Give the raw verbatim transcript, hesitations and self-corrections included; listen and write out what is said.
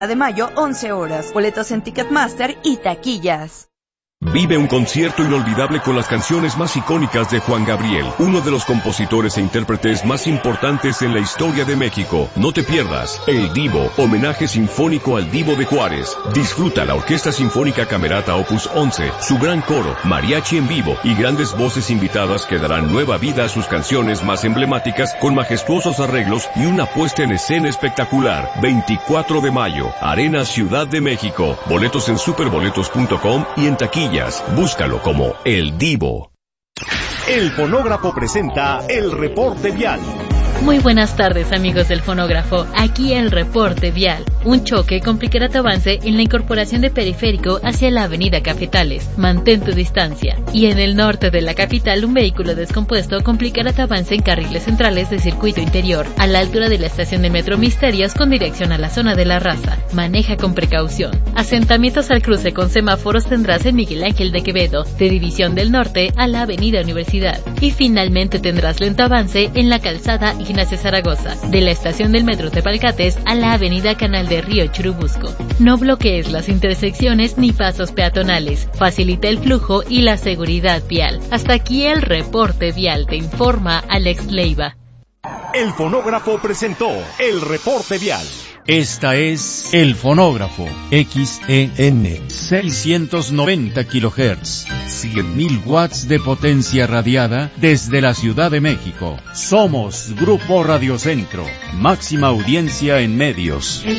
de mayo, once horas. Boletos en Ticketmaster y taquillas. Vive un concierto inolvidable con las canciones más icónicas de Juan Gabriel, uno de los compositores e intérpretes más importantes en la historia de México. No te pierdas El Divo, homenaje sinfónico al Divo de Juárez. Disfruta la Orquesta Sinfónica Camerata Opus once, su gran coro, mariachi en vivo y grandes voces invitadas que darán nueva vida a sus canciones más emblemáticas con majestuosos arreglos y una puesta en escena espectacular. veinticuatro de mayo, Arena Ciudad de México. Boletos en superboletos punto com y en taquilla. Búscalo como El Divo. El Fonógrafo presenta el reporte vial. Muy buenas tardes, amigos del Fonógrafo. Aquí el reporte vial. Un choque complicará tu avance en la incorporación de Periférico hacia la avenida Cafetales. Mantén tu distancia. Y en el norte de la capital, un vehículo descompuesto complicará tu avance en carriles centrales de circuito interior, a la altura de la estación de Metro Misterios con dirección a la zona de La Raza. Maneja con precaución. Asentamientos al cruce con semáforos tendrás en Miguel Ángel de Quevedo, de División del Norte a la avenida Universidad. Y finalmente tendrás lento avance en la calzada Ignacio Zaragoza, de la estación del Metro Tepalcates a la avenida Canal de Río Churubusco. No bloquees las intersecciones ni pasos peatonales. Facilita el flujo y la seguridad vial. Hasta aquí el reporte vial, te informa Alex Leiva. El Fonógrafo presentó el reporte vial. Esta es El Fonógrafo, X E N, seiscientos noventa kilohertz, cien mil watts de potencia radiada desde la Ciudad de México. Somos Grupo Radio Centro, máxima audiencia en medios.